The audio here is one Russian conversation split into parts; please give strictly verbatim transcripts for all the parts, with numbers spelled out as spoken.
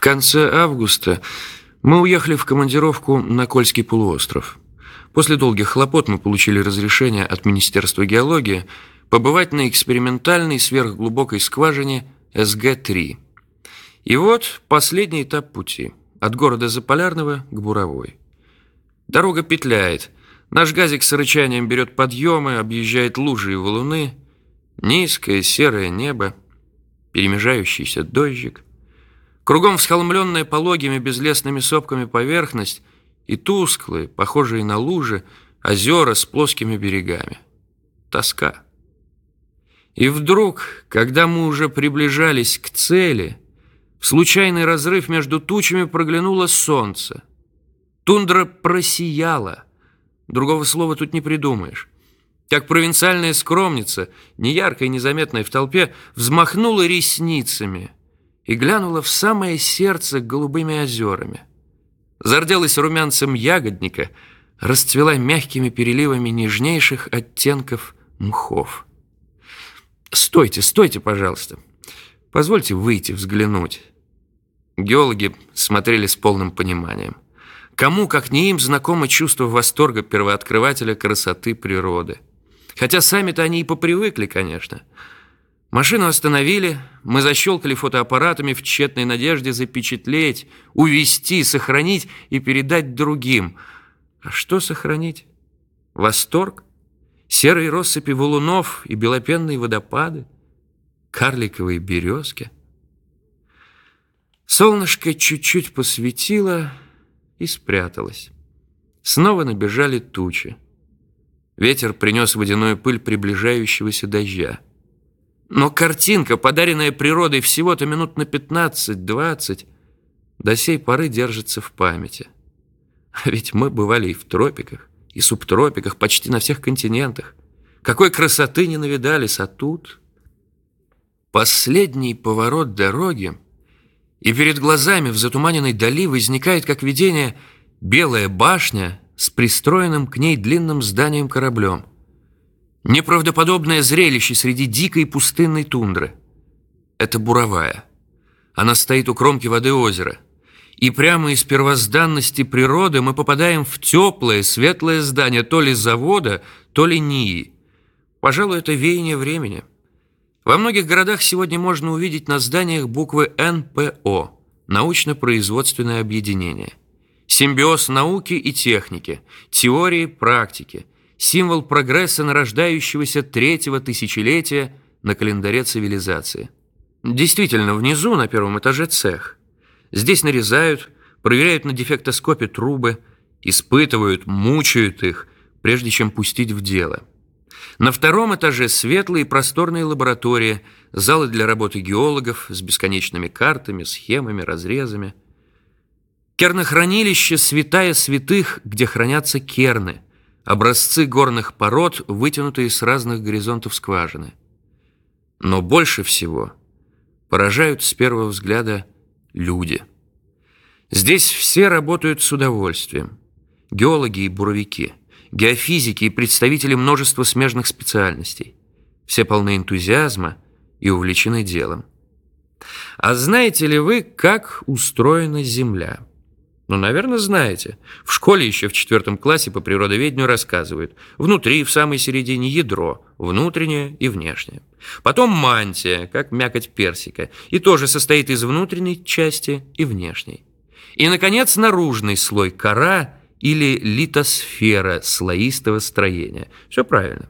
конце августа мы уехали в командировку на Кольский полуостров. После долгих хлопот мы получили разрешение от Министерства геологии побывать на экспериментальной сверхглубокой скважине эс гэ три. И вот последний этап пути от города Заполярного к Буровой. Дорога петляет. Наш газик с рычанием берет подъемы, объезжает лужи и валуны. Низкое серое небо, перемежающийся дождик. Кругом всхолмленная пологими безлесными сопками поверхность и тусклые, похожие на лужи, озера с плоскими берегами. Тоска. И вдруг, когда мы уже приближались к цели, в случайный разрыв между тучами проглянуло солнце. Тундра просияла. Другого слова тут не придумаешь. Как провинциальная скромница, неяркая и незаметная в толпе, взмахнула ресницами и глянула в самое сердце голубыми озерами. Зарделась румянцем ягодника, расцвела мягкими переливами нежнейших оттенков мхов. «Стойте, стойте, пожалуйста. Позвольте выйти, взглянуть». Геологи смотрели с полным пониманием. Кому, как не им, знакомо чувство восторга первооткрывателя красоты природы. Хотя сами-то они и попривыкли, конечно. Машину остановили, мы защелкали фотоаппаратами в тщетной надежде запечатлеть, увезти, сохранить и передать другим. А что сохранить? Восторг? Серые россыпи валунов и белопенные водопады? Карликовые березки? Солнышко чуть-чуть посветило и спряталось. Снова набежали тучи. Ветер принес водяную пыль приближающегося дождя. Но картинка, подаренная природой всего-то минут на пятнадцать-двадцать, до сей поры держится в памяти. А ведь мы бывали и в тропиках, и субтропиках, почти на всех континентах. Какой красоты не навидались, а тут... Последний поворот дороги, и перед глазами в затуманенной дали возникает, как видение, белая башня с пристроенным к ней длинным зданием-кораблем. Неправдоподобное зрелище среди дикой пустынной тундры. Это Буровая. Она стоит у кромки воды озера. И прямо из первозданности природы мы попадаем в теплое, светлое здание то ли завода, то ли НИИ. Пожалуй, это веяние времени. Во многих городах сегодня можно увидеть на зданиях буквы эн пэ о – научно-производственное объединение. Симбиоз науки и техники, теории, практики. Символ прогресса нарождающегося третьего тысячелетия на календаре цивилизации. Действительно, внизу, на первом этаже, цех. Здесь нарезают, проверяют на дефектоскопе трубы, испытывают, мучают их, прежде чем пустить в дело. На втором этаже светлые и просторные лаборатории, залы для работы геологов с бесконечными картами, схемами, разрезами. Кернохранилище – святая святых, где хранятся керны, образцы горных пород, вытянутые с разных горизонтов скважины. Но больше всего поражают с первого взгляда люди. Здесь все работают с удовольствием. Геологи и буровики, геофизики и представители множества смежных специальностей. Все полны энтузиазма и увлечены делом. А знаете ли вы, как устроена Земля? Ну, наверное, знаете. В школе еще в четвертом классе по природоведению рассказывают. Внутри, в самой середине, ядро, внутреннее и внешнее. Потом мантия, как мякоть персика, и тоже состоит из внутренней части и внешней. И, наконец, наружный слой, кора или литосфера слоистого строения. Все правильно.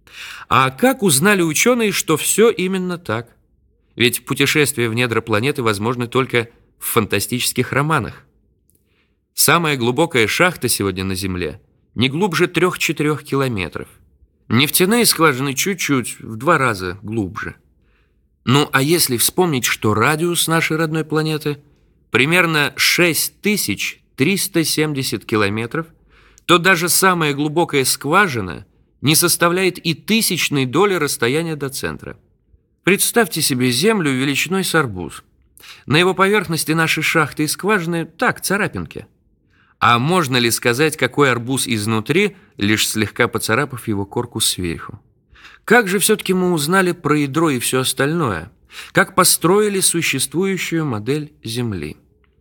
А как узнали ученые, что все именно так? Ведь путешествия в недра планеты возможны только в фантастических романах. Самая глубокая шахта сегодня на Земле не глубже трех-четырех километров. Нефтяные скважины чуть-чуть, в два раза глубже. Ну, а если вспомнить, что радиус нашей родной планеты примерно шесть тысяч триста семьдесят километров, то даже самая глубокая скважина не составляет и тысячной доли расстояния до центра. Представьте себе Землю величиной с арбуз. На его поверхности наши шахты и скважины так, царапинки. А можно ли сказать, какой арбуз изнутри, лишь слегка поцарапав его корку сверху? Как же все-таки мы узнали про ядро и все остальное? Как построили существующую модель Земли?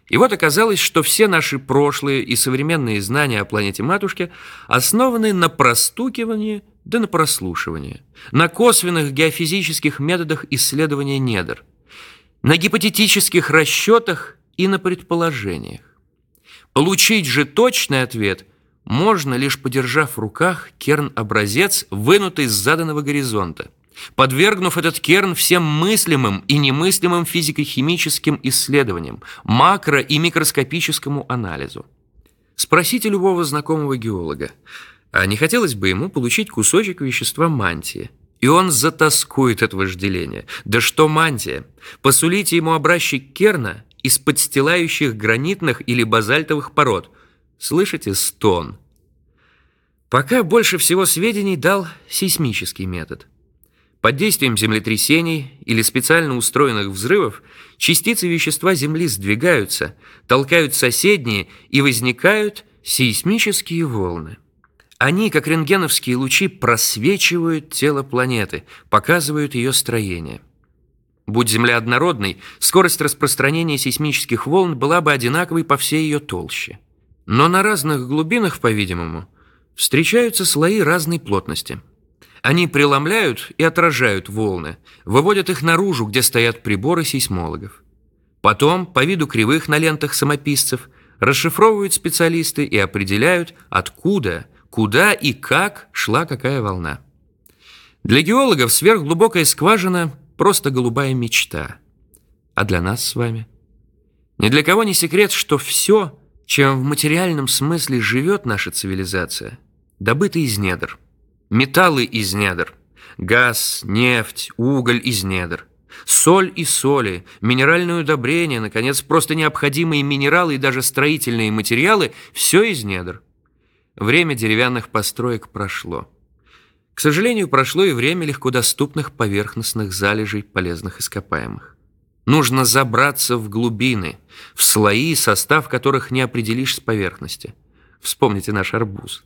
И вот оказалось, что все наши прошлые и современные знания о планете-матушке основаны на простукивании да на прослушивании, на косвенных геофизических методах исследования недр, на гипотетических расчетах и на предположениях. Получить же точный ответ можно, лишь подержав в руках керн-образец, вынутый с заданного горизонта, подвергнув этот керн всем мыслимым и немыслимым физико-химическим исследованиям, макро- и микроскопическому анализу. Спросите любого знакомого геолога, а не хотелось бы ему получить кусочек вещества мантии? И он затоскует от вожделения. Да что мантия? Посулите ему образчик керна из подстилающих гранитных или базальтовых пород. Слышите стон? Пока больше всего сведений дал сейсмический метод. Под действием землетрясений или специально устроенных взрывов частицы вещества Земли сдвигаются, толкают соседние, и возникают сейсмические волны. Они, как рентгеновские лучи, просвечивают тело планеты, показывают ее строение. Будь Земля однородной, скорость распространения сейсмических волн была бы одинаковой по всей ее толще. Но на разных глубинах, по-видимому, встречаются слои разной плотности. Они преломляют и отражают волны, выводят их наружу, где стоят приборы сейсмологов. Потом, по виду кривых на лентах самописцев, расшифровывают специалисты и определяют, откуда, куда и как шла какая волна. Для геологов сверхглубокая скважина – просто голубая мечта. А для нас с вами? Ни для кого не секрет, что все, чем в материальном смысле живет наша цивилизация, добыто из недр. Металлы из недр, газ, нефть, уголь из недр, соль и соли, минеральные удобрения, наконец, просто необходимые минералы и даже строительные материалы – все из недр. Время деревянных построек прошло. К сожалению, прошло и время легкодоступных поверхностных залежей полезных ископаемых. Нужно забраться в глубины, в слои, состав которых не определишь с поверхности. Вспомните наш арбуз.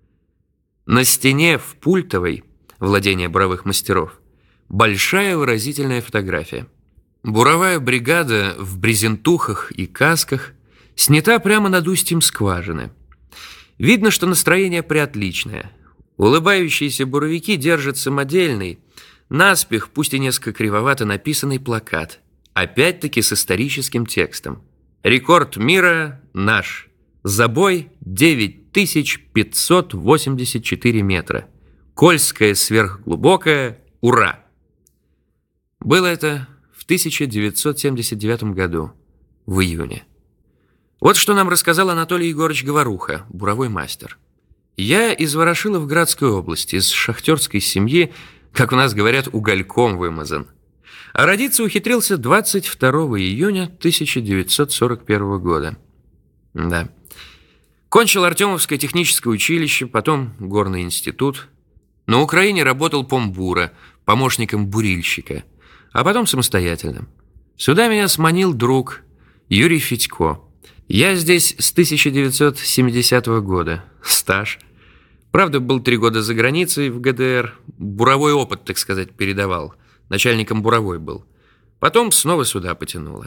На стене в Пультовой, владение буровых мастеров, большая выразительная фотография. Буровая бригада в брезентухах и касках снята прямо над устьем скважины. Видно, что настроение приотличное. Улыбающиеся буровики держат самодельный, наспех, пусть и несколько кривовато написанный плакат, опять-таки с историческим текстом. Рекорд мира наш. Забой девять тысяч пятьсот восемьдесят четыре метра. Кольская сверхглубокая. Ура! Было это в тысяча девятьсот семьдесят девятом году, в июне. Вот что нам рассказал Анатолий Егорович Говоруха, буровой мастер. Я из Ворошиловградской области, из шахтерской семьи, как у нас говорят, угольком вымазан. А родиться ухитрился двадцать второго июня тысяча девятьсот сорок первого года. Да. Кончил Артемовское техническое училище, потом горный институт. На Украине работал помбура, помощником бурильщика, а потом самостоятельно. Сюда меня сманил друг Юрий Федько. Я здесь с тысяча девятьсот семидесятого года. Стаж. Правда, был три года за границей в ГДР. Буровой опыт, так сказать, передавал. Начальником буровой был. Потом снова сюда потянуло.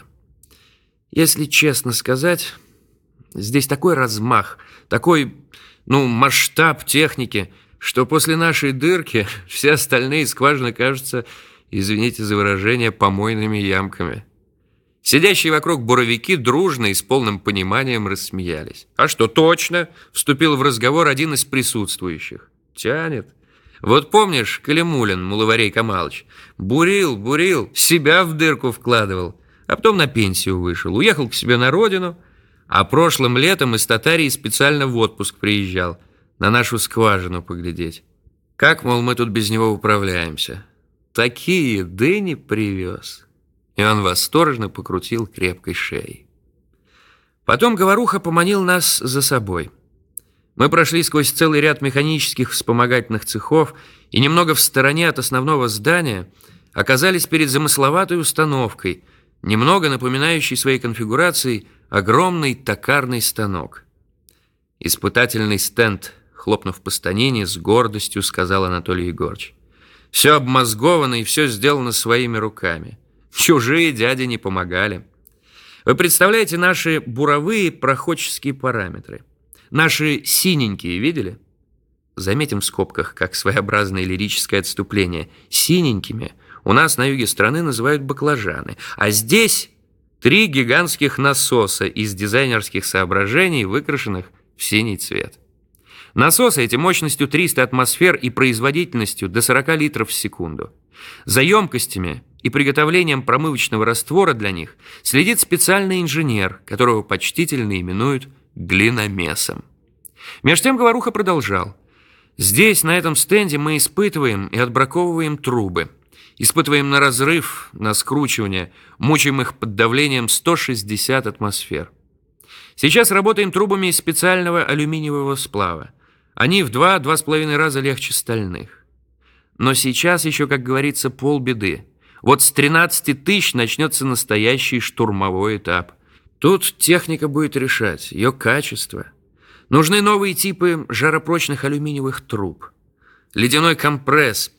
Если честно сказать, здесь такой размах, такой, ну, масштаб техники, что после нашей дырки все остальные скважины кажутся, извините за выражение, помойными ямками. Сидящие вокруг буровики дружно и с полным пониманием рассмеялись. А что, точно? Вступил в разговор один из присутствующих. Тянет. Вот помнишь, Калимулин, Мулаварей Камалыч, бурил, бурил, себя в дырку вкладывал, а потом на пенсию вышел, уехал к себе на родину, а прошлым летом из Татарии специально в отпуск приезжал, на нашу скважину поглядеть. Как, мол, мы тут без него управляемся. Такие дыни привез. И он восторженно покрутил крепкой шеей. Потом Говоруха поманил нас за собой. Мы прошли сквозь целый ряд механических вспомогательных цехов и немного в стороне от основного здания оказались перед замысловатой установкой, немного напоминающей своей конфигурацией огромный токарный станок. Испытательный стенд, хлопнув по станине, с гордостью сказал Анатолий Егорович. Все обмозговано и все сделано своими руками. Чужие дяди не помогали. Вы представляете наши буровые проходческие параметры? Наши синенькие видели? Заметим в скобках, как своеобразное лирическое отступление. Синенькими у нас на юге страны называют баклажаны, а здесь три гигантских насоса из дизайнерских соображений, выкрашенных в синий цвет. Насосы эти мощностью триста атмосфер и производительностью до сорок литров в секунду. За емкостями и приготовлением промывочного раствора для них следит специальный инженер, которого почтительно именуют глиномесом. Меж тем Говоруха продолжал. Здесь, на этом стенде, мы испытываем и отбраковываем трубы. Испытываем на разрыв, на скручивание, мучаем их под давлением сто шестьдесят атмосфер. Сейчас работаем трубами из специального алюминиевого сплава. Они в два-два с половиной раза легче стальных. Но сейчас еще, как говорится, полбеды. Вот с тринадцати тысяч начнется настоящий штурмовой этап. Тут техника будет решать, ее качество. Нужны новые типы жаропрочных алюминиевых труб. Ледяной компресс.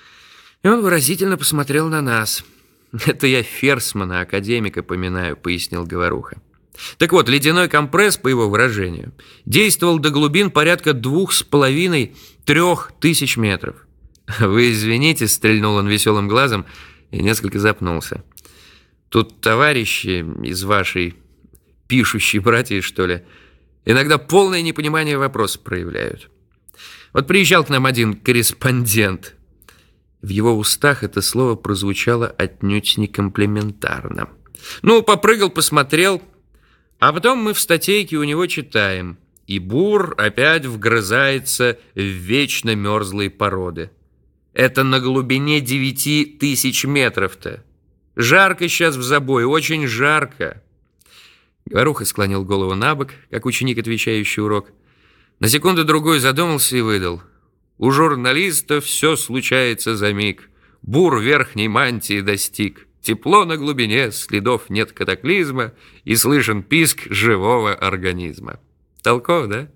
И он выразительно посмотрел на нас. Это я Ферсмана, академика, поминаю, пояснил Говоруха. Так вот, ледяной компресс, по его выражению, действовал до глубин порядка двух с половиной-трех тысяч метров. Вы извините, стрельнул он веселым глазом и несколько запнулся. Тут товарищи из вашей пишущей братьи, что ли, иногда полное непонимание вопроса проявляют. Вот приезжал к нам один корреспондент. В его устах это слово прозвучало отнюдь не комплиментарно. Ну, попрыгал, посмотрел, а потом мы в статейке у него читаем. И бур опять вгрызается в вечно мерзлые породы. Это на глубине девяти тысяч метров-то. Жарко сейчас в забое, очень жарко. Говоруха склонил голову на бок, как ученик, отвечающий урок. На секунду-другую задумался и выдал. У журналиста все случается за миг. Бур верхней мантии достиг. Тепло на глубине, следов нет катаклизма, и слышен писк живого организма. Толково, да?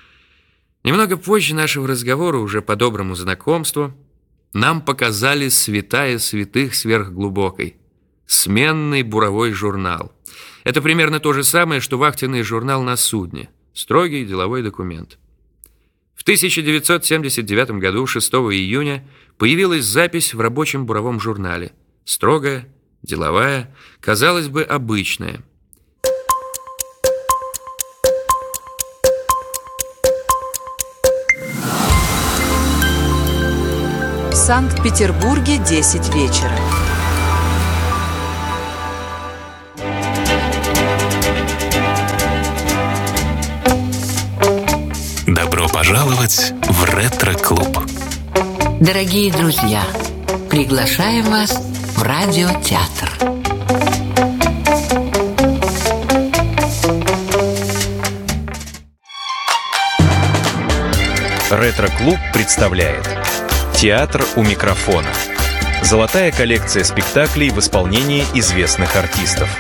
Немного позже нашего разговора, уже по доброму знакомству, нам показали святая святых сверхглубокой. Сменный буровой журнал. Это примерно то же самое, что вахтенный журнал на судне. Строгий деловой документ. В тысяча девятьсот семьдесят девятом году, шестого июня, появилась запись в рабочем буровом журнале. Строгая, деловая, казалось бы, обычная. В Санкт-Петербурге десять вечера. Добро пожаловать в ретро-клуб. Дорогие друзья, приглашаем вас в радиотеатр. Ретро-клуб представляет «Театр у микрофона». Золотая коллекция спектаклей в исполнении известных артистов.